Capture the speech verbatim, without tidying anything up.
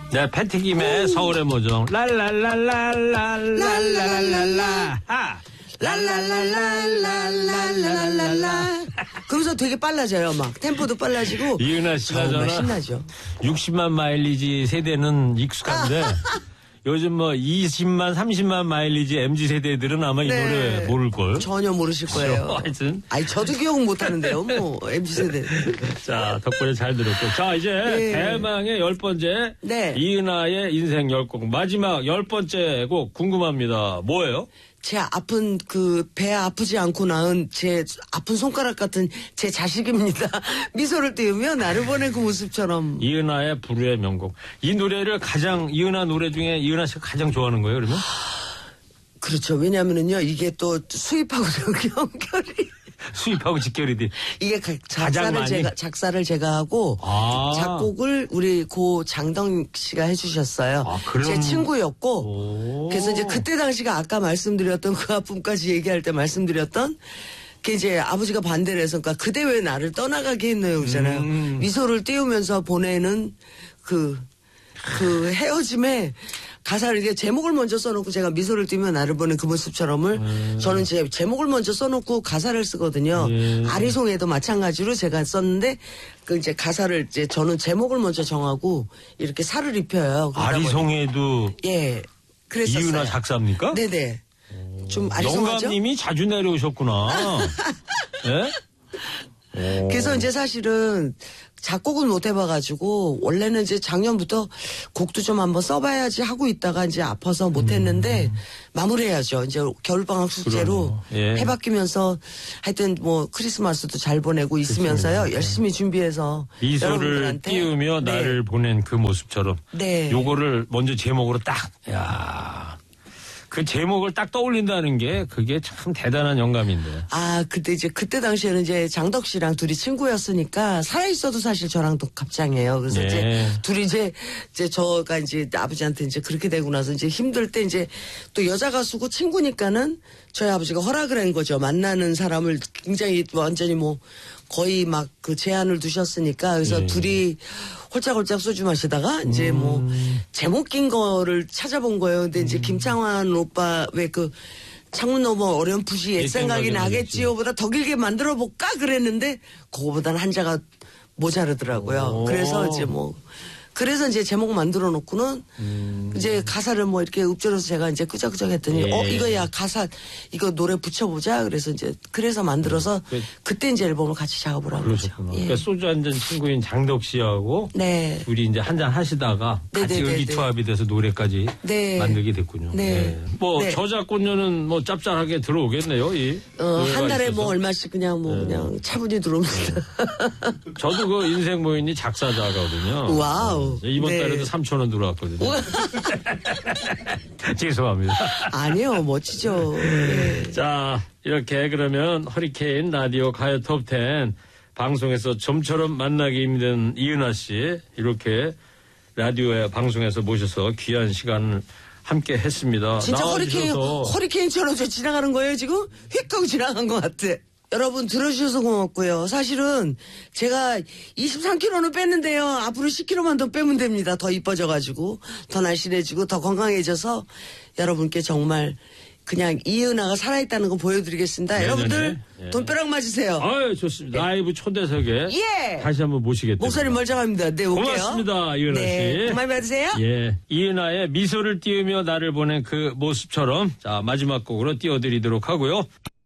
네, 패티김의 서울의 모종. 랄랄랄랄랄랄랄랄라. 하! 랄랄랄랄랄랄랄랄라. 그러면서 되게 빨라져요. 막 템포도 빨라지고. 이은하 씨가 정말 저는 신나죠. 육십만 마일리지 세대는 익숙한데 요즘 뭐 이십만, 삼십만 마일리지 엠지 세대들은 아마 이 네. 노래 모를걸. 전혀 모르실 거예요. 하여튼. 아니 저도 기억 못하는데요. 뭐 엠지 세대. 자, 덕분에 잘 들었고. 자, 이제 네. 대망의 열 번째 네. 이은하의 인생 열 곡 마지막 열 번째 곡 궁금합니다. 뭐예요? 제 아픈 그 배 아프지 않고 낳은 제 아픈 손가락 같은 제 자식입니다. 미소를 띄우며 나를 보낸 그 모습처럼. 이은하의 불후의 명곡. 이 노래를 가장 이은하 노래 중에 이은하 씨가 가장 좋아하는 거예요, 그러면? 그렇죠. 왜냐하면은요 이게 또 수입하고 연결이 수입하고 직결이 돼. 이게 가, 가장 작사를 많이? 제가 작사를 제가 하고 아. 작곡을 우리 고 장덕 씨가 해주셨어요. 아, 그럼- 제 친구였고 오. 그래서 이제 그때 당시가 아까 말씀드렸던 그 아픔까지 얘기할 때 말씀드렸던 그 이제 아버지가 반대를 해서 그러니까 그대 왜 나를 떠나가게 했네요 그러잖아요. 음. 미소를 띄우면서 보내는 그 그 헤어짐에 가사를 이게 제목을 먼저 써놓고 제가 미소를 띄우며 나를 보낸 그 모습처럼을 음. 저는 제 제목을 먼저 써놓고 가사를 쓰거든요. 예. 아리송에도 마찬가지로 제가 썼는데 그 이제 가사를 이제 저는 제목을 먼저 정하고 이렇게 살을 입혀요. 그러다 아리송에도 보니- 예, 그랬었어요. 이은하 작사입니까? 네네. 좀 아리송하죠. 영감님이 자주 내려오셨구나. 예? 오. 그래서 이제 사실은 작곡은 못 해봐가지고 원래는 이제 작년부터 곡도 좀 한번 써봐야지 하고 있다가 이제 아파서 못 했는데 마무리해야죠. 이제 겨울방학 숙제로 그럼요. 예. 해바뀌면서 하여튼 뭐 크리스마스도 잘 보내고 있으면서요. 열심히 준비해서 미소를 여러분들한테 띄우며 네. 나를 보낸 그 모습처럼. 네. 요거를 먼저 제목으로 딱, 야, 그 제목을 딱 떠올린다는 게 그게 참 대단한 영감인데. 아, 그때 이제, 그때 당시에는 이제 장덕 씨랑 둘이 친구였으니까, 살아있어도 사실 저랑 또 갑장이에요. 그래서 네. 이제, 둘이 이제, 이제 저가 이제 아버지한테 이제 그렇게 되고 나서 이제 힘들 때 이제 또 여자 가수고 친구니까는 저희 아버지가 허락을 한 거죠. 만나는 사람을 굉장히 완전히 뭐, 거의 막 그 제한을 두셨으니까. 그래서 예. 둘이 홀짝홀짝 소주 마시다가 이제 뭐, 제목 낀 거를 찾아본 거예요. 근데 이제 김창완 오빠 왜 그, 창문 너머 어렴풋이 옛 생각이 나겠지요 보다 더 길게 만들어 볼까 그랬는데 그거보다는 한자가 모자르더라고요. 오. 그래서 이제 뭐 그래서 이제 제목 만들어 놓고는 음. 이제 가사를 뭐 이렇게 읊조려서 제가 이제 끄적끄적 했더니 예. 어 이거 야 가사 이거 노래 붙여보자 그래서 이제 그래서 만들어서 그- 그때 이제 앨범을 같이 작업을 한 거죠. 그러셨구나. 예. 그러니까 소주 한 잔 친구인 장덕 씨하고 네. 둘이 이제 한 잔 하시다가 같이 네네네네. 의기투합이 돼서 노래까지 네. 만들게 됐군요. 네. 뭐 네. 저작권료는 뭐 짭짤하게 들어오겠네요. 이 어, 노래가 한 달에 있어서. 뭐 얼마씩 그냥 뭐 네. 그냥 차분히 들어옵니다. 저도 그 인생 모인이 작사자거든요. 와우. 네. 이번 네. 달에도 삼천 원 들어왔거든요. 죄송합니다. 아니요 멋지죠. 예. 자, 이렇게 그러면 허리케인 라디오 가요 톱텐 방송에서 좀처럼 만나기 힘든 이은하 씨 이렇게 라디오에 방송에서 모셔서 귀한 시간을 함께 했습니다. 진짜 허리케인, 나와주셔서 허리케인처럼 저 지나가는 거예요, 지금? 휙 하고 지나간 것 같아. 여러분 들어주셔서 고맙고요. 사실은 제가 이십삼 킬로그램는 뺐는데요. 앞으로 십 킬로그램만 더 빼면 됩니다. 더 이뻐져가지고, 더 날씬해지고, 더 건강해져서 여러분께 정말 그냥 이은하가 살아있다는 거 보여드리겠습니다. 네네네. 여러분들 예. 돈벼락 맞으세요. 아유, 좋습니다. 라이브 초대석에 예! 다시 한번 모시겠습니다. 목소리 멀쩡합니다. 네, 올게요. 고맙습니다, 이은하 네, 씨. 고마워 받으세요. 예, 이은하의 미소를 띄우며 나를 보낸 그 모습처럼 자 마지막 곡으로 띄워드리도록 하고요.